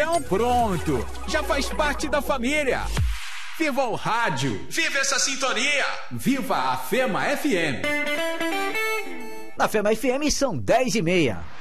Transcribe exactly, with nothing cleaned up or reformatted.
Então pronto, já faz parte da família. Viva o rádio, viva essa sintonia, viva a Fema F M. Na Fema F M são dez e meia.